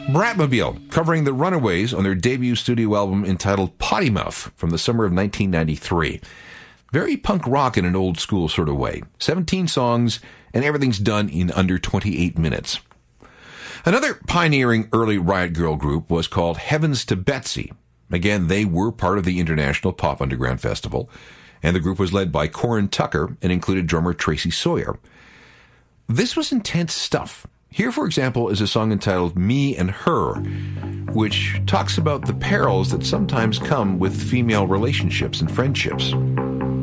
Bratmobile, covering the Runaways on their debut studio album entitled Potty Mouth from the summer of 1993. Very punk rock in an old school sort of way. 17 songs, and everything's done in under 28 minutes. Another pioneering early Riot Grrrl group was called Heavens to Betsy. Again, they were part of the International Pop Underground Festival, and the group was led by Corin Tucker and included drummer Tracy Sawyer. This was intense stuff. Here, for example, is a song entitled Me and Her, which talks about the perils that sometimes come with female relationships and friendships.